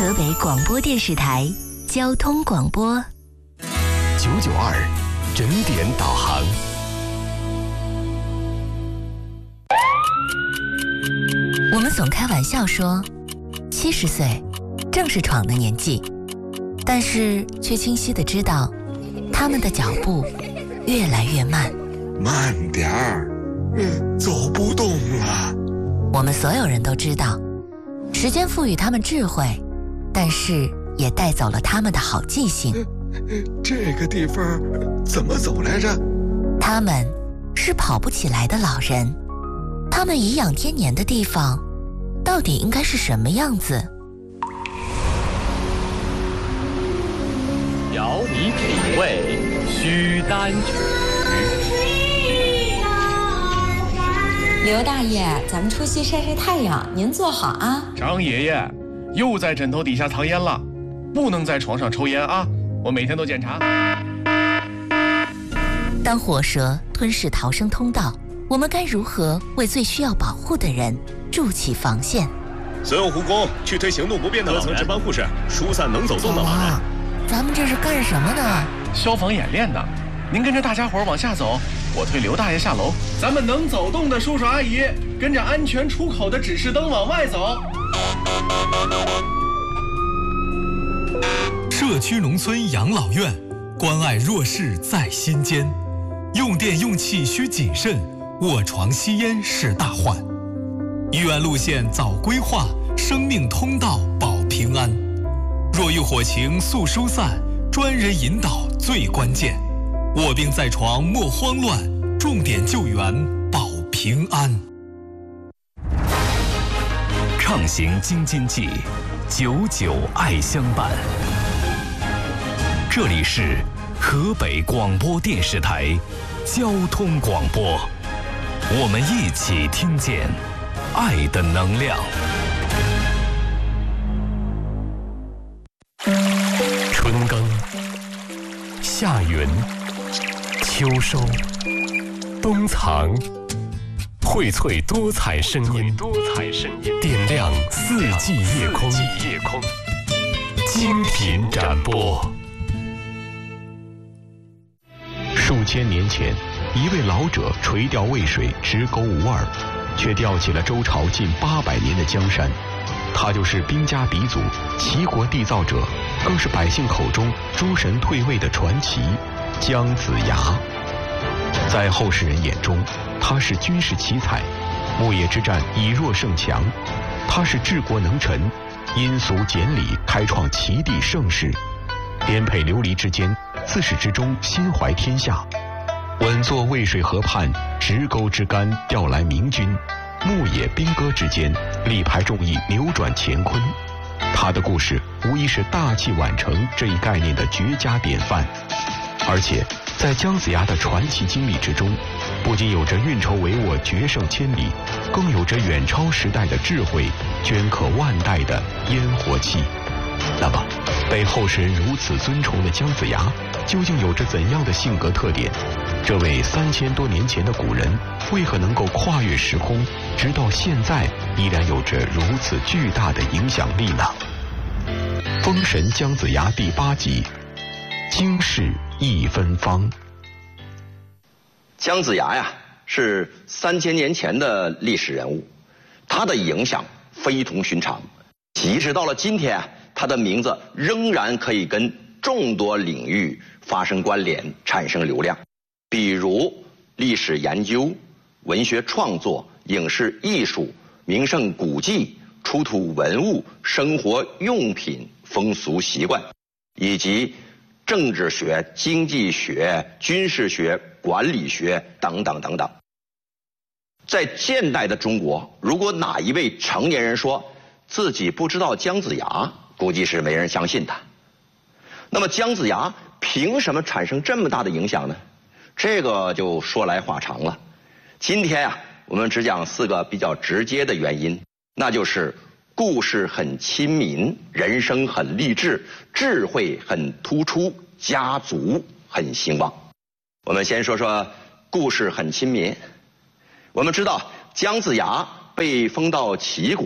河北广播电视台交通广播 992整点导航。 我们总开玩笑说，70岁正是闯的年纪，但是却清晰地知道，他们的脚步越来越慢。 慢点儿，走不动了。 我们所有人都知道，时间赋予他们智慧，但是也带走了他们的好记性。 这个地方怎么走来着？ 他们是跑不起来的老人，他们颐养天年的地方到底应该是什么样子？ 邀你品味须丹曲。 刘大爷，咱们出去晒晒太阳，您坐好啊。 张爷爷，又在枕头底下藏烟了，不能在床上抽烟啊！我每天都检查。 当火蛇吞噬逃生通道，我们该如何为最需要保护的人筑起防线？ 所有护工去推行动不便的老人，值班护士疏散能走动的老人。 咱们这是干什么呢？ 消防演练呢。您跟着大家伙往下走，我推刘大爷下楼。咱们能走动的叔叔阿姨，跟着安全出口的指示灯往外走。 社区农村养老院，关爱弱势在心间。用电用气需谨慎，卧床吸烟是大患。医院路线早规划，生命通道保平安。若遇火情速疏散，专人引导最关键。卧病在床莫慌乱，重点救援保平安。 畅行京津冀，99爱相伴。这里是河北广播电视台交通广播，我们一起听见爱的能量。春耕、夏耘、秋收、冬藏，荟萃多彩声音，点亮四季夜空，精品展播。 数千年前，一位老者垂钓渭水，直钩无二，却钓起了周朝近800年的江山。他就是兵家鼻祖、齐国缔造者，更是百姓口中诸神退位的传奇姜子牙。在后世人眼中，他是军事奇才，牧野之战以弱胜强；他是治国能臣，因俗简礼，开创齐地盛世，颠沛流离之间，自始至终心怀天下，稳坐渭水河畔，直钩之竿调来明军，牧野兵戈之间，力排众议，扭转乾坤。他的故事无疑是大器晚成这一概念的绝佳典范。而且在姜子牙的传奇经历之中，不仅有着运筹帷幄、决胜千里，更有着远超时代的智慧、镌刻万代的烟火气。那么被后世人如此尊崇的姜子牙究竟有着怎样的性格特点？这位3000多年前的古人为何能够跨越时空，直到现在依然有着如此巨大的影响力呢？封神姜子牙第8集，经世一芬芳。 姜子牙呀，是3000年前的历史人物，他的影响非同寻常。即使到了今天，他的名字仍然可以跟众多领域发生关联，产生流量。比如历史研究、文学创作、影视艺术、名胜古迹、出土文物、生活用品、风俗习惯，以及政治学、经济学、军事学、管理学等等等等。在现代的中国，如果哪一位成年人说自己不知道姜子牙，估计是没人相信他。那么姜子牙凭什么产生这么大的影响呢？这个就说来话长了。今天啊，我们只讲4个比较直接的原因，那就是故事很亲民，人生很励志，智慧很突出，家族很兴旺。我们先说说故事很亲民。我们知道姜子牙被封到齐国，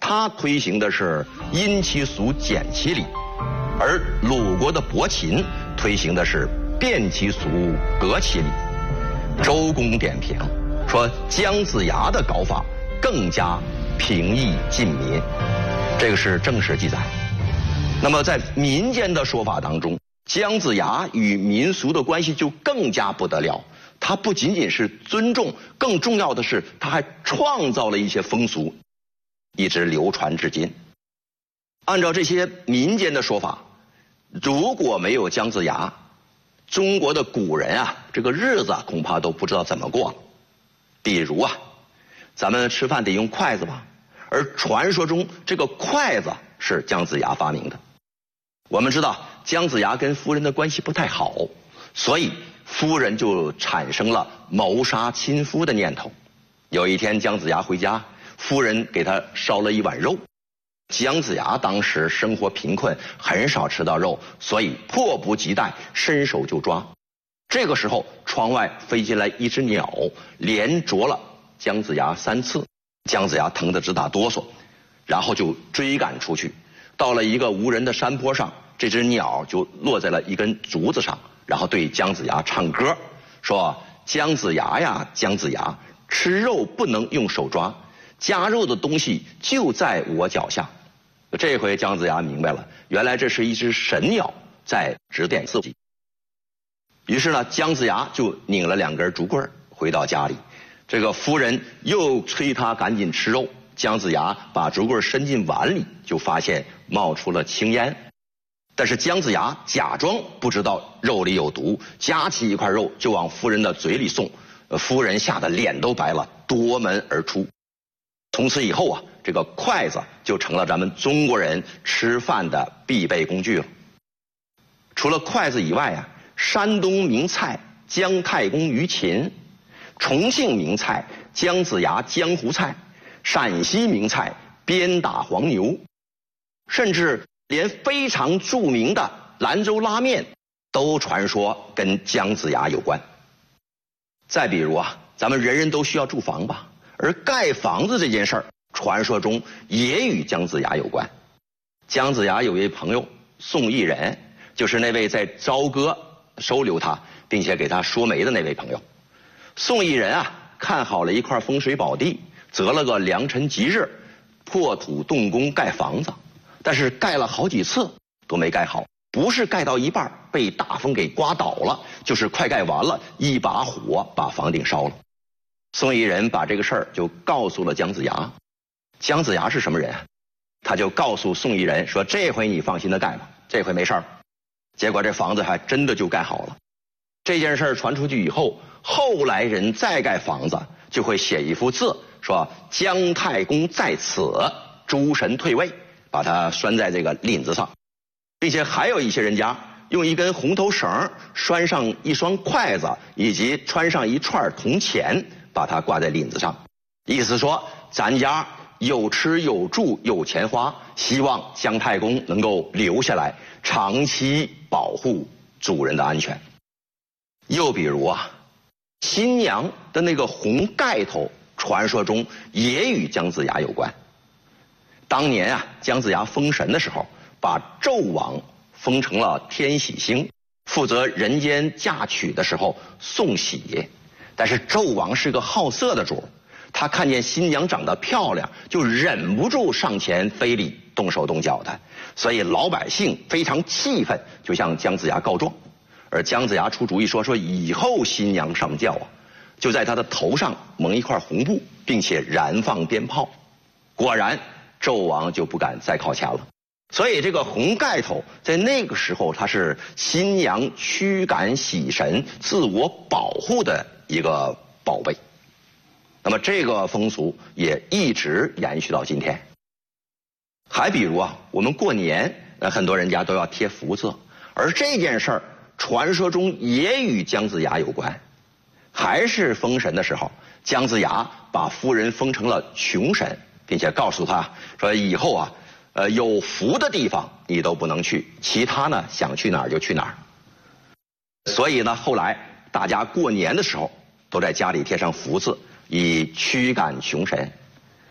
他推行的是因其俗简其礼，而鲁国的伯禽推行的是变其俗革其礼。周公点评说，姜子牙的搞法更加平易近民，这个是正史记载。那么在民间的说法当中，姜子牙与民俗的关系就更加不得了。他不仅仅是尊重，更重要的是他还创造了一些风俗，一直流传至今。按照这些民间的说法，如果没有姜子牙，中国的古人啊，这个日子恐怕都不知道怎么过了。比如啊，咱们吃饭得用筷子吧，而传说中这个筷子是姜子牙发明的。我们知道姜子牙跟夫人的关系不太好，所以夫人就产生了谋杀亲夫的念头。有一天姜子牙回家，夫人给他烧了一碗肉。姜子牙当时生活贫困，很少吃到肉，所以迫不及待伸手就抓。这个时候窗外飞进来一只鸟，连啄了姜子牙3次，姜子牙疼得直打哆嗦，然后就追赶出去。到了一个无人的山坡上，这只鸟就落在了一根竹子上，然后对姜子牙唱歌，说：姜子牙呀，姜子牙，吃肉不能用手抓，夹肉的东西就在我脚下。这回姜子牙明白了，原来这是一只神鸟在指点自己。于是呢，姜子牙就拧了2根竹棍回到家里，这个夫人又催他赶紧吃肉。姜子牙把竹棍伸进碗里，就发现冒出了青烟。但是姜子牙假装不知道肉里有毒，夹起一块肉就往夫人的嘴里送。夫人吓得脸都白了，夺门而出。从此以后啊，这个筷子就成了咱们中国人吃饭的必备工具了。除了筷子以外啊，山东名菜姜太公鱼禽，重庆名菜姜子牙江湖菜，陕西名菜鞭打黄牛，甚至连非常著名的兰州拉面都传说跟姜子牙有关。再比如啊，咱们人人都需要住房吧，而盖房子这件事儿，传说中也与姜子牙有关。姜子牙有位朋友宋义人，就是那位在朝歌收留他并且给他说媒的那位朋友。宋义人啊，看好了一块风水宝地，择了个良辰吉日，破土动工盖房子，但是盖了好几次都没盖好，不是盖到一半被大风给刮倒了，就是快盖完了，一把火把房顶烧了。宋义人把这个事儿就告诉了姜子牙。姜子牙是什么人啊？他就告诉宋义人说：这回你放心的盖吧，这回没事儿。结果这房子还真的就盖好了。这件事儿传出去以后，后来人再盖房子就会写一幅字，说姜太公在此，诸神退位，把它拴在这个领子上，并且还有一些人家用一根红头绳拴上一双筷子，以及穿上一串铜钱，把它挂在领子上，意思说咱家有吃有住有钱花，希望姜太公能够留下来，长期保护主人的安全。又比如啊，新娘的那个红盖头，传说中也与姜子牙有关。当年啊，姜子牙封神的时候，把纣王封成了天喜星，负责人间嫁娶的时候送喜。但是纣王是个好色的主，他看见新娘长得漂亮，就忍不住上前非礼，动手动脚的。所以老百姓非常气愤，就向姜子牙告状。而姜子牙出主意说以后新娘上轿啊，就在她的头上蒙一块红布，并且燃放鞭炮。果然纣王就不敢再靠前了。所以这个红盖头在那个时候，它是新娘驱赶喜神、自我保护的一个宝贝。那么这个风俗也一直延续到今天。还比如啊，我们过年，很多人家都要贴福字，而这件事儿传说中也与姜子牙有关。还是封神的时候，姜子牙把夫人封成了穷神，并且告诉他说以后啊，有福的地方你都不能去，其他呢想去哪儿就去哪儿。所以呢，后来大家过年的时候都在家里贴上福字，以驱赶穷神。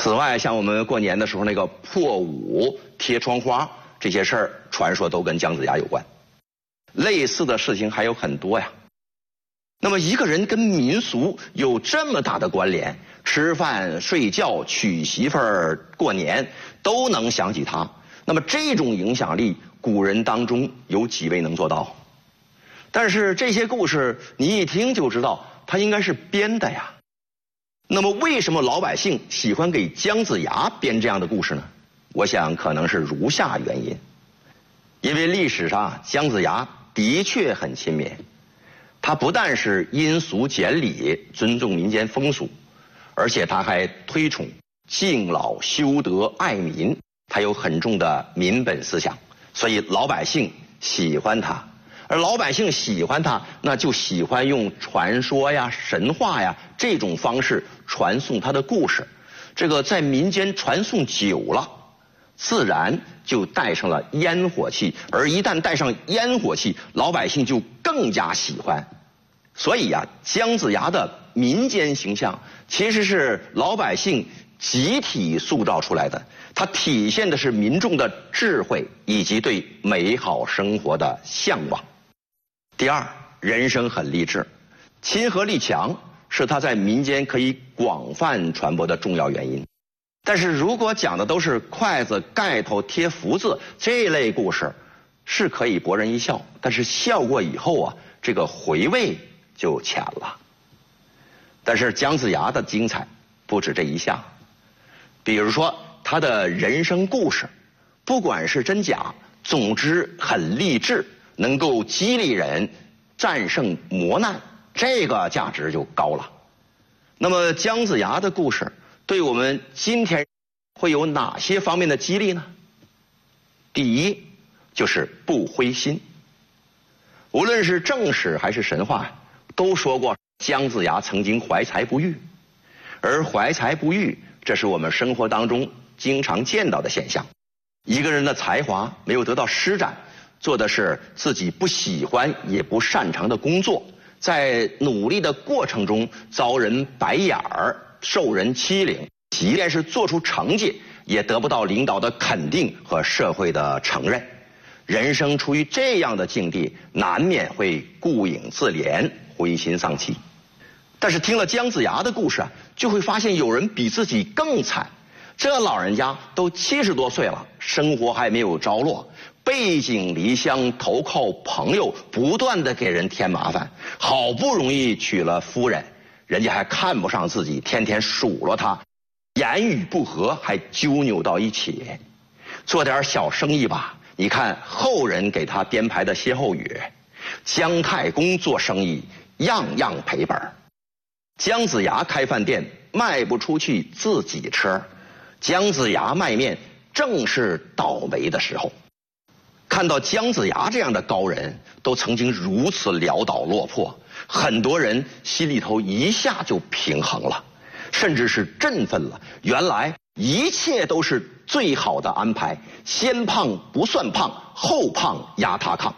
此外，像我们过年的时候那个破五、贴窗花这些事儿，传说都跟姜子牙有关。类似的事情还有很多呀。那么一个人跟民俗有这么大的关联，吃饭、睡觉、娶媳妇儿、过年都能想起他，那么这种影响力，古人当中有几位能做到？但是这些故事你一听就知道，它应该是编的呀。那么为什么老百姓喜欢给姜子牙编这样的故事呢？我想可能是如下原因。因为历史上姜子牙的确很亲民，他不但是因俗简礼，尊重民间风俗，而且他还推崇敬老修德爱民，他有很重的民本思想，所以老百姓喜欢他。而老百姓喜欢他，那就喜欢用传说呀、神话呀这种方式传颂他的故事。这个在民间传颂久了，自然就带上了烟火气，而一旦带上烟火气，老百姓就更加喜欢。所以啊，姜子牙的民间形象其实是老百姓集体塑造出来的，它体现的是民众的智慧以及对美好生活的向往。第二，人生很励志，亲和力强是他在民间可以广泛传播的重要原因。但是如果讲的都是筷子盖头贴福字这类故事，是可以博人一笑，但是笑过以后啊，这个回味就浅了。但是姜子牙的精彩不止这一项，比如说他的人生故事，不管是真假，总之很励志，能够激励人战胜磨难，这个价值就高了。那么姜子牙的故事对我们今天会有哪些方面的激励呢？第一，就是不灰心。无论是正史还是神话，都说过姜子牙曾经怀才不遇。而怀才不遇，这是我们生活当中经常见到的现象。一个人的才华没有得到施展，做的是自己不喜欢也不擅长的工作，在努力的过程中遭人白眼儿，受人欺凌，即便是做出成绩，也得不到领导的肯定和社会的承认。人生处于这样的境地，难免会顾影自怜，灰心丧气。但是听了姜子牙的故事啊，就会发现有人比自己更惨。这老人家都70多岁了，生活还没有着落，背井离乡，投靠朋友，不断的给人添麻烦。好不容易娶了夫人，人家还看不上自己，天天数落他，言语不合还纠扭到一起。做点小生意吧，你看后人给他编排的歇后语：姜太公做生意样样赔本，姜子牙开饭店卖不出去自己吃，姜子牙卖面正是倒霉的时候。看到姜子牙这样的高人都曾经如此潦倒落魄，很多人心里头一下就平衡了，甚至是振奋了。原来一切都是最好的安排，先胖不算胖，后胖压他炕。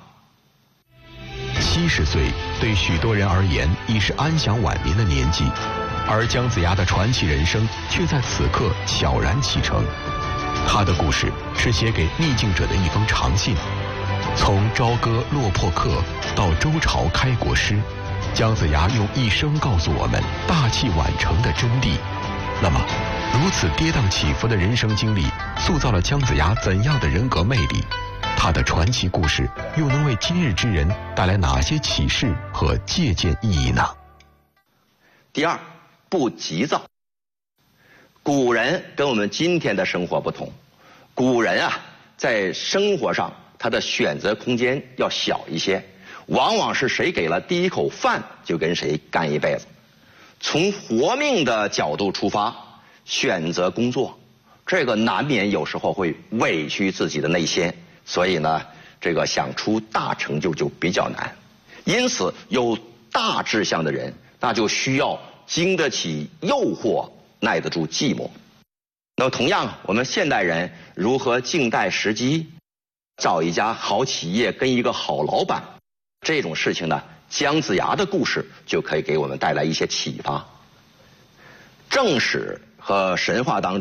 70岁对许多人而言已是安享晚年的年纪，而姜子牙的传奇人生却在此刻悄然启程。他的故事是写给逆境者的一封长信，从朝歌落魄客到周朝开国师，姜子牙用一生告诉我们大器晚成的真谛。那么如此跌宕起伏的人生经历塑造了姜子牙怎样的人格魅力？他的传奇故事又能为今日之人带来哪些启示和借鉴意义呢？ 第二，不急躁。古人跟我们今天的生活不同，古人啊，在生活上他的选择空间要小一些，往往是谁给了第一口饭就跟谁干一辈子。从活命的角度出发，选择工作，这个难免有时候会委屈自己的内心，所以呢，这个想出大成就就比较难。因此，有大志向的人，那就需要经得起诱惑，耐得住寂寞。那么同样，我们现代人如何静待时机，找一家好企业跟一个好老板，这种事情呢，姜子牙的故事就可以给我们带来一些启发。正史和神话当中